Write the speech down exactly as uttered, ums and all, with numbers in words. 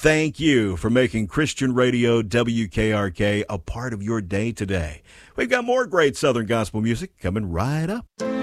thank you for making Christian Radio W K R K a part of your day today. We've got more great Southern gospel music coming right up.